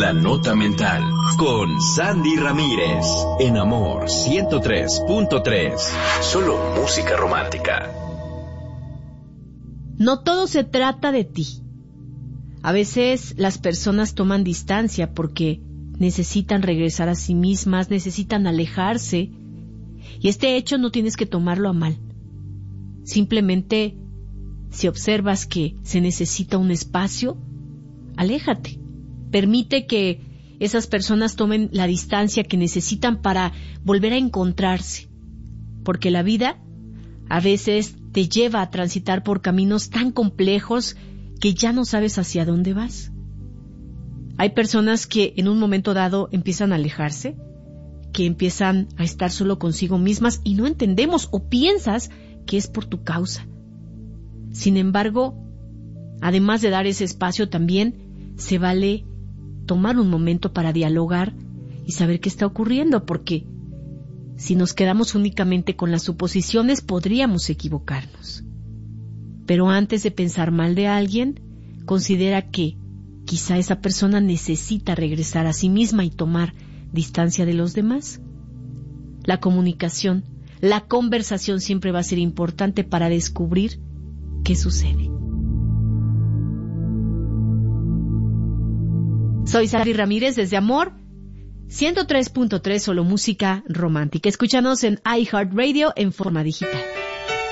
La Nota Mental con Sandy Ramírez en Amor 103.3. Solo música romántica. No todo se trata de ti. A veces las personas toman distancia porque necesitan regresar a sí mismas, necesitan alejarse. Y este hecho no tienes que tomarlo a mal. Simplemente, si observas que se necesita un espacio, aléjate. Permite que esas personas tomen la distancia que necesitan para volver a encontrarse. Porque la vida a veces te lleva a transitar por caminos tan complejos que ya no sabes hacia dónde vas. Hay personas que en un momento dado empiezan a alejarse, que empiezan a estar solo consigo mismas y no entendemos o piensas que es por tu causa. Sin embargo, además de dar ese espacio, también se vale tomar un momento para dialogar y saber qué está ocurriendo, porque si nos quedamos únicamente con las suposiciones podríamos equivocarnos. Pero antes de pensar mal de alguien, considera que quizá esa persona necesita regresar a sí misma y tomar distancia de los demás. La comunicación, la conversación siempre va a ser importante para descubrir qué sucede. Soy Sandy Ramírez desde Amor 103.3, solo música romántica. Escúchanos en iHeartRadio en forma digital.